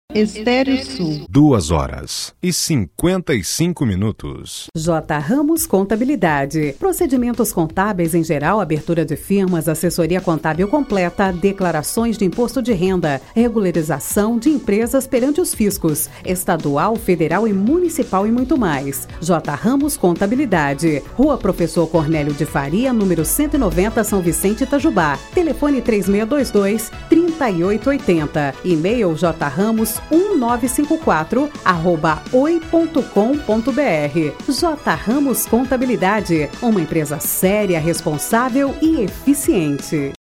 Estéreo Sul. 2h55. J. Ramos Contabilidade. Procedimentos contábeis em geral, abertura de firmas, assessoria contábil completa, declarações de imposto de renda, regularização de empresas perante os fiscos, estadual, federal e municipal e muito mais. J. Ramos Contabilidade. Rua Professor Cornélio de Faria, número 190, São Vicente, Itajubá. Telefone 3622-3880. E-mail jramos1954@oi.com.br. J. Ramos Contabilidade, uma empresa séria, responsável e eficiente.